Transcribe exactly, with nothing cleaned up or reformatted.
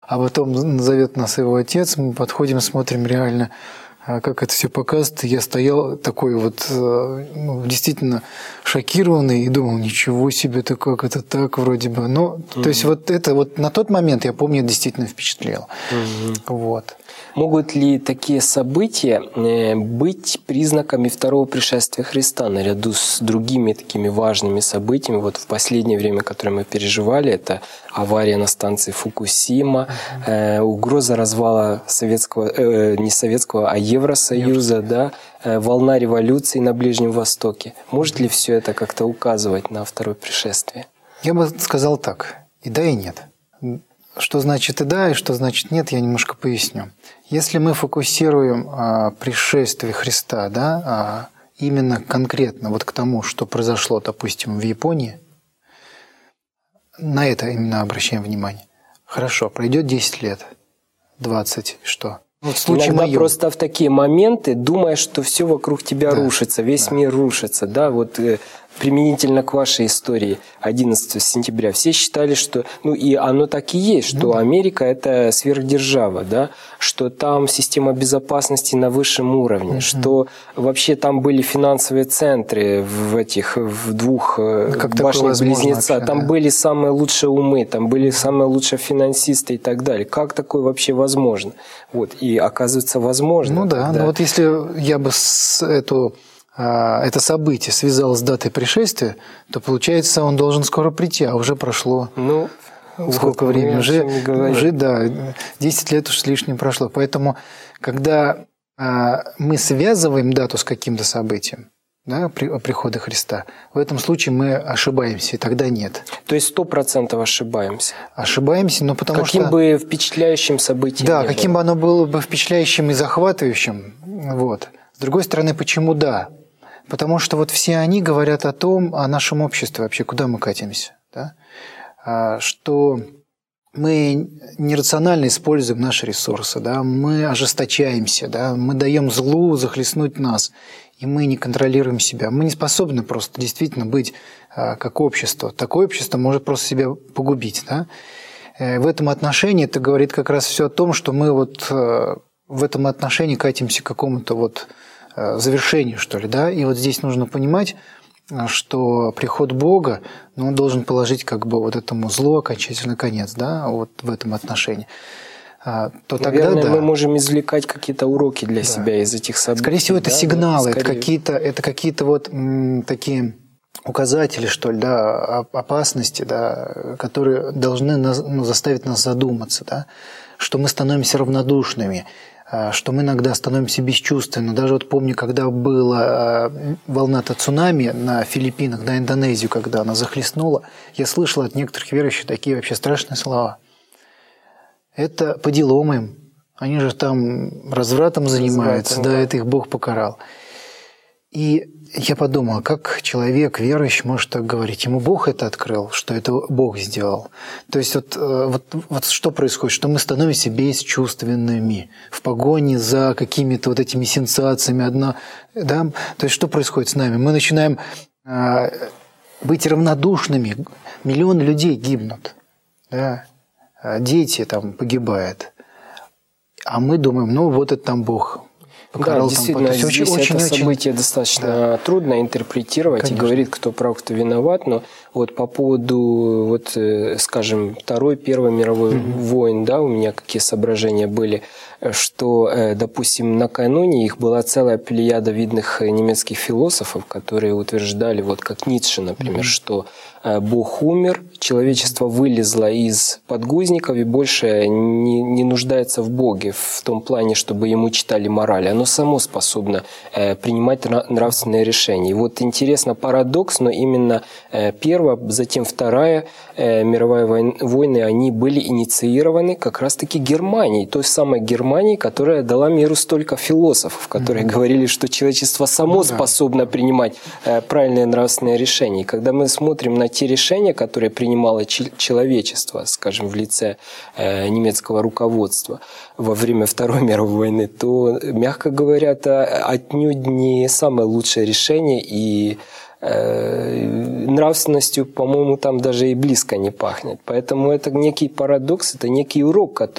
а потом назовет нас его отец, мы подходим, смотрим реально, как это все показывает. Я стоял такой вот, ну, действительно шокированный и думал, ничего себе, ты как это так вроде бы. Ну, угу. То есть вот это вот на тот момент, я помню, действительно впечатлило. Угу. Вот. Могут ли такие события быть признаками второго пришествия Христа наряду с другими такими важными событиями? Вот в последнее время, которое мы переживали, это авария на станции Фукусима, uh-huh. э, угроза развала советского, э, не советского, а Евросоюза, да, э, волна революции на Ближнем Востоке. Может ли все это как-то указывать на второе пришествие? Я бы сказал так, и да, и нет. Что значит и да, и что значит нет, я немножко поясню. Если мы фокусируем а, пришествие Христа, да, а, именно конкретно вот к тому, что произошло, допустим, в Японии, на это именно обращаем внимание. Хорошо, пройдет десять лет, двадцать, что? Вот иногда моем. Просто в такие моменты думаешь, что все вокруг тебя да, рушится, весь да. мир рушится, да, вот э, применительно к вашей истории одиннадцатого сентября. Все считали, что, ну и оно так и есть, что ну, Америка это сверхдержава, да, что там система безопасности на высшем уровне, угу. что вообще там были финансовые центры в этих, в двух как башнях-близнеца, вообще, там да. были самые лучшие умы, там были самые лучшие финансисты и так далее. Как такое вообще возможно? Вот, и оказывается возможно. Ну да, когда... ну вот если я бы с эту... это событие связал с датой пришествия, то получается, он должен скоро прийти, а уже прошло ну, сколько вот времени? Уже, уже, да, десять лет уж с лишним прошло. Поэтому, когда мы связываем дату с каким-то событием, да, прихода Христа, в этом случае мы ошибаемся, и тогда нет. То есть сто процентов ошибаемся? Ошибаемся, но потому каким что... Каким бы впечатляющим событием Да, не каким было. бы оно было бы впечатляющим и захватывающим, вот. С другой стороны, почему да? Потому что вот все они говорят о том, о нашем обществе вообще, куда мы катимся, да? Что мы нерационально используем наши ресурсы, да? Мы ожесточаемся, да? Мы даем злу захлестнуть нас, и мы не контролируем себя. Мы не способны просто действительно быть как общество. Такое общество может просто себя погубить. Да? В этом отношении это говорит как раз все о том, что мы вот в этом отношении катимся к какому-то вот завершению, что ли, да, и вот здесь нужно понимать, что приход Бога, ну, он должен положить как бы вот этому злу окончательный конец, да, вот в этом отношении. То Наверное, тогда, да. мы можем извлекать какие-то уроки для да. себя из этих событий. Скорее всего, это да, сигналы, скорее. это какие-то, это какие-то вот м, такие указатели, что ли, да, опасности, да, которые должны нас, ну, заставить нас задуматься, да, что мы становимся равнодушными, что мы иногда становимся бесчувственны. Даже вот помню, когда была волна-то цунами на Филиппинах, на Индонезию, когда она захлестнула, я слышал от некоторых верующих такие вообще страшные слова. Это по делам им. Они же там развратом занимаются, развратом, да, да, это их Бог покарал. И я подумал, как человек верующий может так говорить? Ему Бог это открыл, что это Бог сделал. То есть вот, вот, вот что происходит? Что мы становимся бесчувственными в погоне за какими-то вот этими сенсациями. Одна, да? То есть что происходит с нами? Мы начинаем э, быть равнодушными. Миллионы людей гибнут. Да? Дети там погибают. А мы думаем, ну вот это там Бог. Да, действительно, там, здесь очень, это очень, событие достаточно да. трудно интерпретировать. Конечно. И говорит, кто прав, кто виноват. Но вот по поводу, вот, скажем, Второй, Первой мировой mm-hmm. войн, да, у меня какие соображения были, что, допустим, накануне их была целая плеяда видных немецких философов, которые утверждали, вот как Ницше, например, mm-hmm. что Бог умер, человечество вылезло из подгузников и больше не, не нуждается в Боге в том плане, чтобы ему читали мораль. Оно само способно э, принимать нравственные решения. И вот интересно парадокс, но именно э, Первая, затем Вторая э, мировая война, войны, они были инициированы как раз-таки Германией, той самой Германией, которая дала миру столько философов, которые mm-hmm. говорили, что человечество само ну, способно да. принимать э, правильные нравственные решения. И когда мы смотрим на те решения, которые принимало человечество, скажем, в лице э, немецкого руководства во время Второй мировой войны, то, мягко говоря, это отнюдь не самое лучшее решение, и э, нравственностью, по-моему, там даже и близко не пахнет. Поэтому это некий парадокс, это некий урок, который